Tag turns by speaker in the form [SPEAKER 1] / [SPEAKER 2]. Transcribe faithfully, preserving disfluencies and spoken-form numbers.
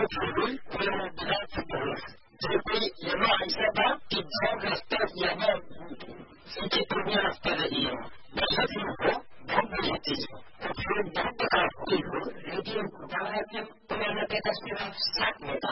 [SPEAKER 1] Jadi, kalau berat terus. Jadi, yang ऐसा था कि जो रास्ता यहाँ सीधे पूर्व रास्ता नहीं है बहुत लोगों बहुत बड़ी चीज है तो फिर बहुत आपकी हो रेडियो को बाहर में पुराना बेटा सिर्फ साथ में था